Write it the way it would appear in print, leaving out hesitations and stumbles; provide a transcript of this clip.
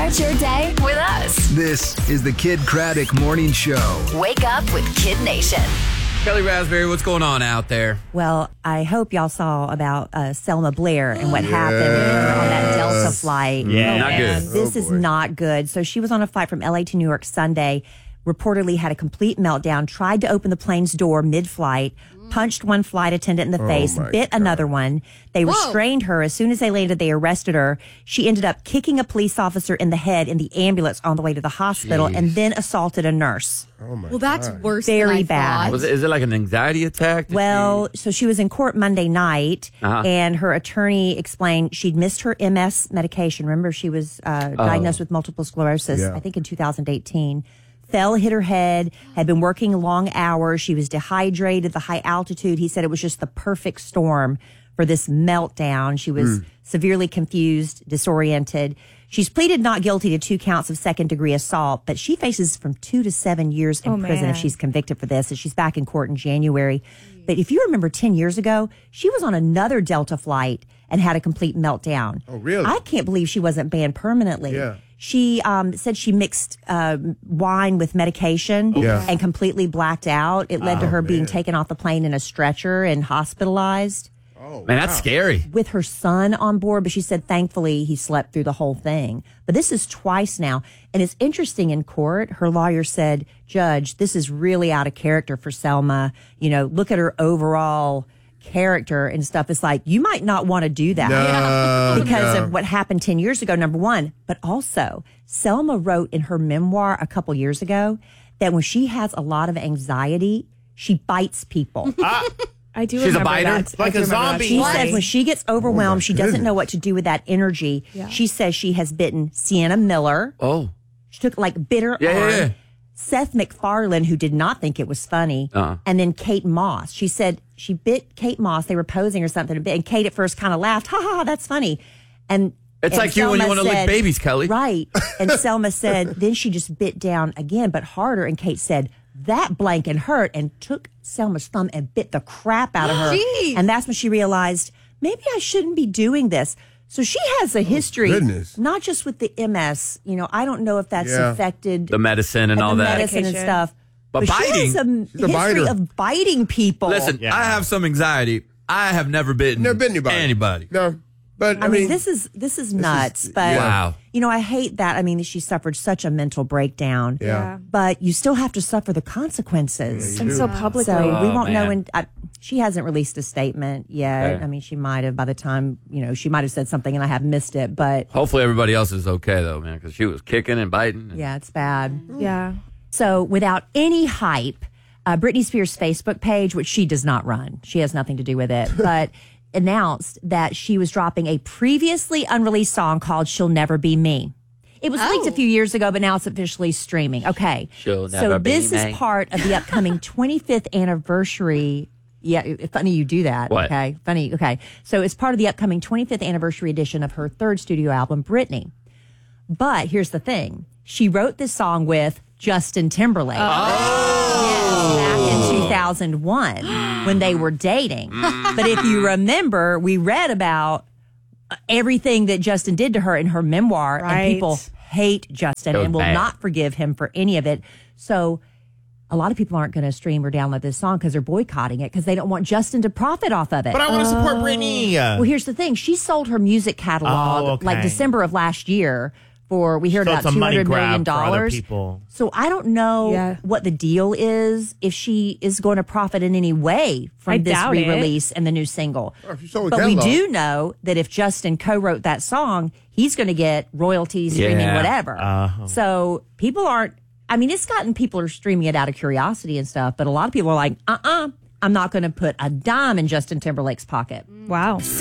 Start your day with us. This is the Kid Craddock Morning Show. Wake up with Kid Nation. Kelly Raspberry, what's going on out there? Well, I hope y'all saw about Selma Blair and what happened with her on that Delta flight. Yeah, not good. This is not good. So she was on a flight from LA to New York Sunday, reportedly had a complete meltdown, tried to open the plane's door mid-flight, punched one flight attendant in the face, bit another one. They restrained her. As soon as they landed, they arrested her. She ended up kicking a police officer in the head in the ambulance on the way to the hospital and then assaulted a nurse. Well, that's worse. Very than I bad. thought. Is it like an anxiety attack? Well, so she was in court Monday night, and her attorney explained she'd missed her MS medication. Remember, she was diagnosed with multiple sclerosis, I think in 2018. Fell, hit her head, had been working long hours. She was dehydrated, the high altitude. He said it was just the perfect storm for this meltdown. She was severely confused, disoriented. She's pleaded not guilty to 2 counts of second-degree assault, but she faces from 2 to 7 years in prison if she's convicted for this, and she's back in court in January. But if you remember 10 years ago, she was on another Delta flight and had a complete meltdown. Oh, really? I can't believe she wasn't banned permanently. Yeah. She said she mixed wine with medication and completely blacked out. It led to her being taken off the plane in a stretcher and hospitalized. Oh, Man, that's scary. With her son on board, but she said thankfully he slept through the whole thing. But this is twice now. And it's interesting in court, her lawyer said, Judge, this is really out of character for Selma. You know, look at her overall character and stuff. It's like, you might not want to do that because of what happened 10 years ago, number one. But also, Selma wrote in her memoir a couple years ago that when she has a lot of anxiety, she bites people. I do She's a remember biter? that. Like I do a remember that. zombie. She says when she gets overwhelmed, she doesn't goodness. know what to do with that energy. Yeah. She says she has bitten Sienna Miller. Oh. She took bit her arm. Yeah. Seth MacFarlane, who did not think it was funny, and then Kate Moss. She said she bit Kate Moss. They were posing or something, and Kate at first kind of laughed. Ha ha, that's funny. And It's like you when you want to lick babies, Kelly. Right. And Selma said, then she just bit down again, but harder. And Kate said, that blanket hurt, and took Selma's thumb and bit the crap out of her. Jeez. And that's when she realized, maybe I shouldn't be doing this. So she has a history, not just with the MS. You know, I don't know if that's affected The medicine and all the that. medicine and stuff. But she biting? has a history biter. of biting people. Listen, I have some anxiety. I have never bitten anybody. No. But I mean, this is nuts. But wow. You know, I hate that. I mean, she suffered such a mental breakdown. Yeah. But you still have to suffer the consequences. And so publicly. So we won't know. man. And she hasn't released a statement yet. Okay. I mean, she might have by the time, she might have said something and I have missed it. But Hopefully everybody else is okay, though, man, because she was kicking and biting. yeah, it's bad. Yeah. So without any hype, Britney Spears' Facebook page, which she does not run, she has nothing to do with it, but announced that she was dropping a previously unreleased song called She'll Never Be Me. It was leaked a few years ago, but now it's officially streaming. Okay. She'll So never be this is me. part of the upcoming 25th anniversary. Yeah, funny you do that. What? Okay. Funny. Okay. So it's part of the upcoming 25th anniversary edition of her third studio album, Britney. But here's the thing. She wrote this song with Justin Timberlake. Yes, back in 2001 when they were dating. But if you remember, we read about everything that Justin did to her in her memoir, and people hate Justin It was and will bad. not forgive him for any of it. So a lot of people aren't going to stream or download this song because they're boycotting it because they don't want Justin to profit off of it. But I want to support Britney. Well, here's the thing. She sold her music catalog like December of last year for, we heard So about it's a money $200 million. grab for other people. So I don't know what the deal is, if she is going to profit in any way from this doubt it. re-release and the new single. if you sold But we catalog. do know that if Justin co-wrote that song, he's going to get royalties, streaming, Yeah. whatever. So people aren't, I mean, it's gotten people are streaming it out of curiosity and stuff, but a lot of people are like, I'm not going to put a dime in Justin Timberlake's pocket. Wow.